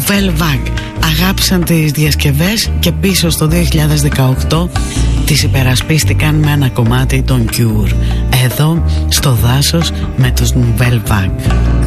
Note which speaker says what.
Speaker 1: Nouvelle Vague αγάπησαν τις διασκευές και πίσω στο 2018 τις υπερασπίστηκαν με ένα κομμάτι των Cure, εδώ στο δάσος με τους Nouvelle Vague.